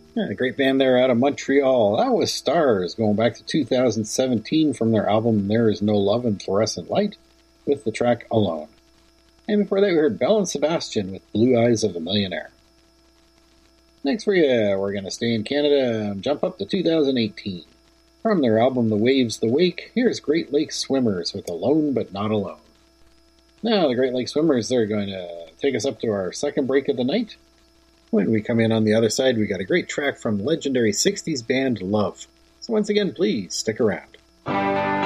Yeah, a great band there out of Montreal. That was Stars, going back to 2017 from their album There Is No Love in Fluorescent Light, with the track Alone. And before that, we heard Belle and Sebastian with Blue Eyes of a Millionaire. Next for you, we're going to stay in Canada and jump up to 2018. From their album The Waves, The Wake, here's Great Lakes Swimmers with Alone But Not Alone. Now, the Great Lakes Swimmers, they're going to take us up to our second break of the night. When we come in on the other side, we got a great track from legendary 60s band Love. So once again, please stick around.